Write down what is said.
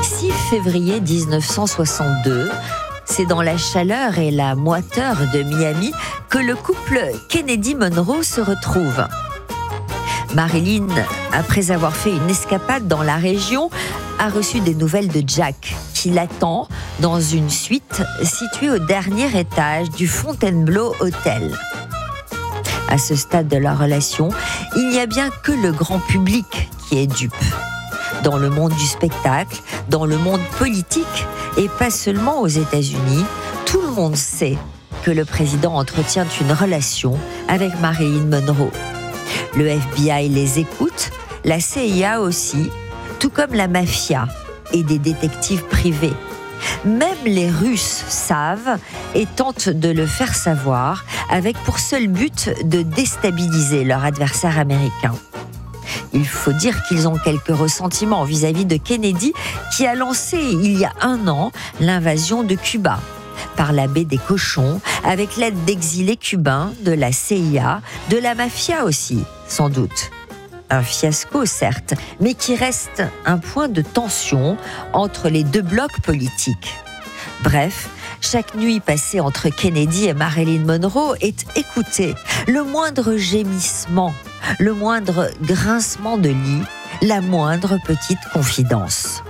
6 février 1962, c'est dans la chaleur et la moiteur de Miami que le couple Kennedy-Monroe se retrouve. Marilyn, après avoir fait une escapade dans la région, a reçu des nouvelles de Jack, qui l'attend dans une suite située au dernier étage du Fontainebleau Hotel. À ce stade de leur relation, il n'y a bien que le grand public qui est dupe. Dans le monde du spectacle, dans le monde politique, et pas seulement aux États-Unis, tout le monde sait que le président entretient une relation avec Marilyn Monroe. Le FBI les écoute, la CIA aussi, tout comme la mafia et des détectives privés. Même les Russes savent et tentent de le faire savoir, avec pour seul but de déstabiliser leur adversaire américain. Il faut dire qu'ils ont quelques ressentiments vis-à-vis de Kennedy, qui a lancé il y a 1 an l'invasion de Cuba par la baie des Cochons, avec l'aide d'exilés cubains, de la CIA, de la mafia aussi, sans doute. Un fiasco, certes, mais qui reste un point de tension entre les deux blocs politiques. Bref, chaque nuit passée entre Kennedy et Marilyn Monroe est écoutée. Le moindre gémissement, le moindre grincement de lit, la moindre petite confidence.